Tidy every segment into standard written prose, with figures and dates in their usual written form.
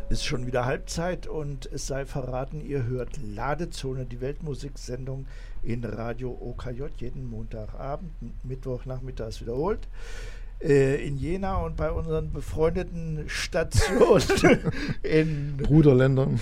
Ist schon wieder Halbzeit und es sei verraten, ihr hört Ladezone, die Weltmusiksendung in Radio OKJ jeden Montagabend, Mittwochnachmittags wiederholt. In Jena und bei unseren befreundeten Stationen in Bruderländern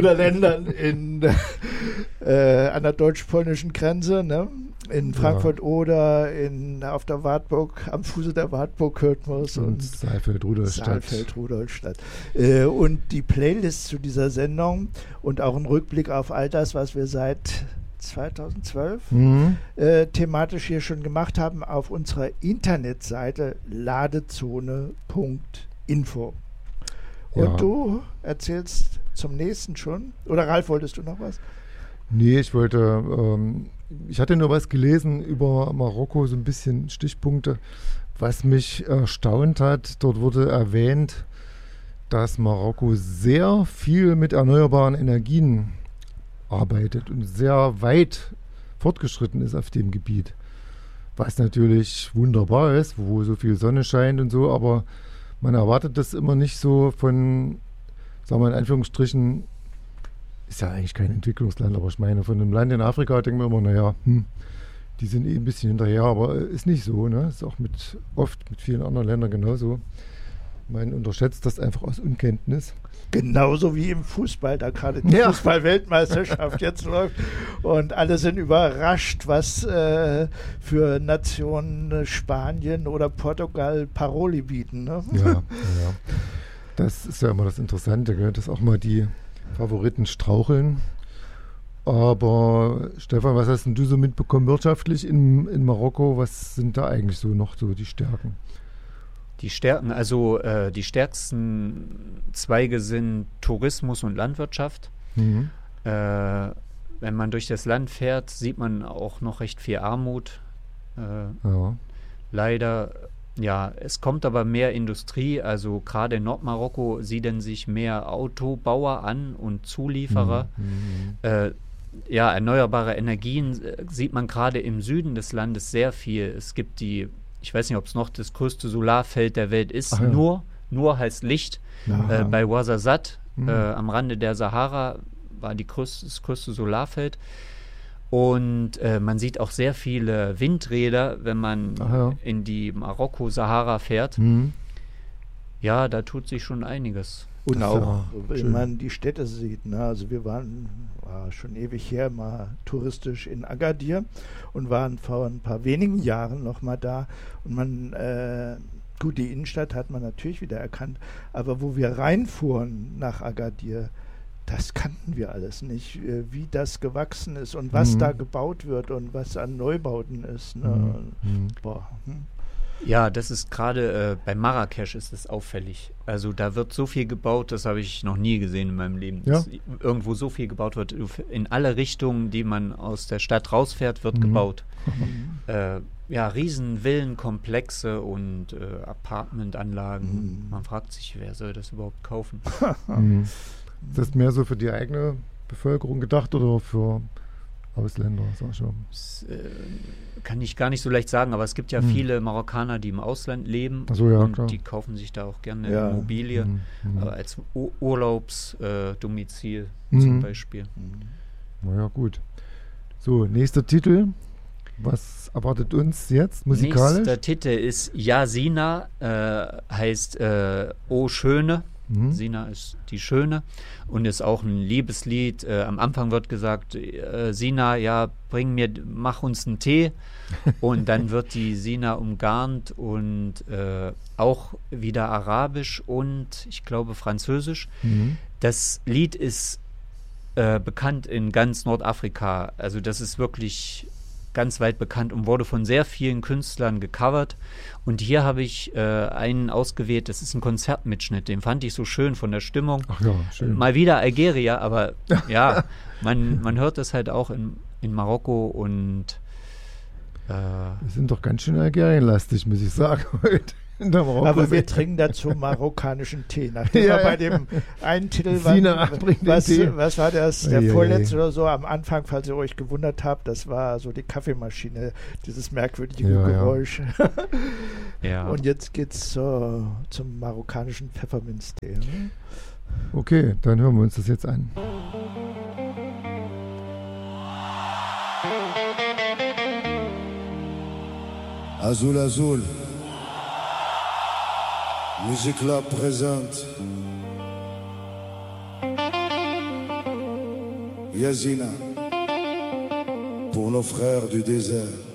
an der deutsch-polnischen Grenze, ne? In Frankfurt oder auf der Wartburg, am Fuße der Wartburg hört man es. Und Saalfeld-Rudolstadt. Und die Playlist zu dieser Sendung und auch ein Rückblick auf all das, was wir seit 2012 thematisch hier schon gemacht haben, auf unserer Internetseite ladezone.info. Und du erzählst zum nächsten schon? Oder Ralf, wolltest du noch was? Nee, ich hatte nur was gelesen über Marokko, so ein bisschen Stichpunkte, was mich erstaunt hat. Dort wurde erwähnt, dass Marokko sehr viel mit erneuerbaren Energien arbeitet und sehr weit fortgeschritten ist auf dem Gebiet. Was natürlich wunderbar ist, wo so viel Sonne scheint und so, aber man erwartet das immer nicht so von, sagen wir in Anführungsstrichen, ist ja eigentlich kein Entwicklungsland, aber ich meine, von einem Land in Afrika denken wir immer, naja, die sind ein bisschen hinterher, aber ist nicht so, ne? Ist auch oft mit vielen anderen Ländern genauso. Man unterschätzt das einfach aus Unkenntnis. Genauso wie im Fußball, da gerade die Fußball-Weltmeisterschaft jetzt läuft und alle sind überrascht, was für Nationen Spanien oder Portugal Paroli bieten. Ne? Ja. Das ist ja immer das Interessante, gell? Dass auch mal die Favoriten straucheln. Aber Stefan, was hast denn du so mitbekommen wirtschaftlich in Marokko? Was sind da eigentlich so noch so die Stärken? Die Stärken, also die stärksten Zweige sind Tourismus und Landwirtschaft. Wenn man durch das Land fährt, sieht man auch noch recht viel Armut. Leider, ja, es kommt aber mehr Industrie, also gerade in Nordmarokko siedeln sich mehr Autobauer an und Zulieferer. Erneuerbare Energien sieht man gerade im Süden des Landes sehr viel. Es gibt ich weiß nicht, ob es noch das größte Solarfeld der Welt ist. Nur heißt Licht. Bei Ouarzazate, am Rande der Sahara, war das größte Solarfeld. Und man sieht auch sehr viele Windräder, wenn man in die Marokko-Sahara fährt. Ja, da tut sich schon einiges. Und auch, wenn man die Städte sieht, ne? Also wir waren schon ewig her mal touristisch in Agadir und waren vor ein paar wenigen Jahren noch mal da. Und gut, die Innenstadt hat man natürlich wieder erkannt, aber wo wir reinfuhren nach Agadir, das kannten wir alles nicht, wie das gewachsen ist und was da gebaut wird und was an Neubauten ist. Ne? Ja, das ist gerade bei Marrakesch ist es auffällig. Also da wird so viel gebaut, das habe ich noch nie gesehen in meinem Leben. Dass irgendwo so viel gebaut wird. In alle Richtungen, die man aus der Stadt rausfährt, wird gebaut. Riesen Villenkomplexe und Apartmentanlagen. Man fragt sich, wer soll das überhaupt kaufen? Ist das mehr so für die eigene Bevölkerung gedacht oder für Ausländer? Das kann ich gar nicht so leicht sagen, aber es gibt ja viele Marokkaner, die im Ausland leben und klar. Die kaufen sich da auch gerne Immobilie als Urlaubsdomizil zum Beispiel. Na ja, gut. So, nächster Titel. Was erwartet uns jetzt musikalisch? Nächster Titel ist Ja Sina, heißt O Schöne. Sina ist die Schöne und ist auch ein Liebeslied. Am Anfang wird gesagt, Sina, ja, mach uns einen Tee. Und dann wird die Sina umgarnt und auch wieder arabisch und ich glaube französisch. Das Lied ist bekannt in ganz Nordafrika. Also das ist wirklich ganz weit bekannt und wurde von sehr vielen Künstlern gecovert. Und hier habe ich einen ausgewählt, das ist ein Konzertmitschnitt, den fand ich so schön von der Stimmung. Ach ja, schön. Mal wieder Algeria, aber ja, man hört das halt auch in Marokko und wir sind doch ganz schön Algerienlastig, muss ich sagen, heute. Aber wir trinken dazu marokkanischen Tee. Nachdem wir bei dem einen Titel Sina bringt den Tee. Was war das? Der vorletzte oder so am Anfang, falls ihr euch gewundert habt, das war so die Kaffeemaschine, dieses merkwürdige Geräusch. Ja. Und jetzt geht's zum marokkanischen Pfefferminztee. Ne? Okay, dann hören wir uns das jetzt an. Azul Azul, Music Lab présente Yazina pour nos frères du désert.